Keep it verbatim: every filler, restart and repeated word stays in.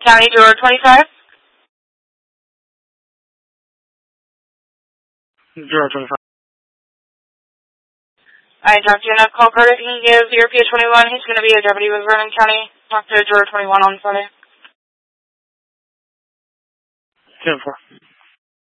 County Juror twenty-five. Juror twenty-five. I talked to you enough call card. If you can give your P twenty-one, he's going to be a deputy with Vernon County. Talk to Juror twenty-one on Sunday. ten four.